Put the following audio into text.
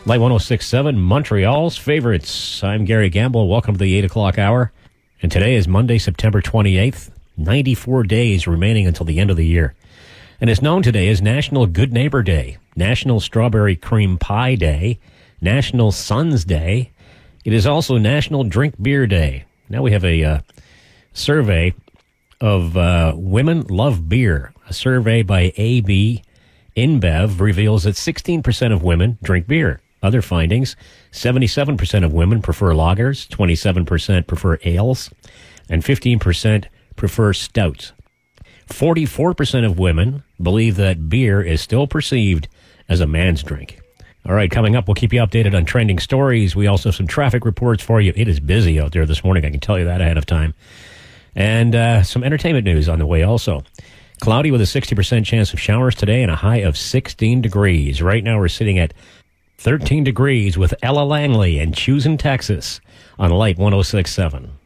Light 106.7, Montreal's favorites. I'm Gary Gamble. Welcome to the 8 o'clock hour. And today is Monday, September 28th. 94 days remaining until the end of the year. And it's known today as National Good Neighbor Day, National Strawberry Cream Pie Day, National Sons Day. It is also National Drink Beer Day. Now we have a survey of women love beer. A survey by AB InBev reveals that 16% of women drink beer. Other findings, 77% of women prefer lagers, 27% prefer ales, and 15% prefer stouts. 44% of women believe that beer is still perceived as a man's drink. All right, coming up, we'll keep you updated on trending stories. We also have some traffic reports for you. It is busy out there this morning, I can tell you that ahead of time. And some entertainment news on the way also. Cloudy with a 60% chance of showers today and a high of 16 degrees. Right now we're sitting at 13 degrees with Ella Langley and Choosing Texas on Light 106.7.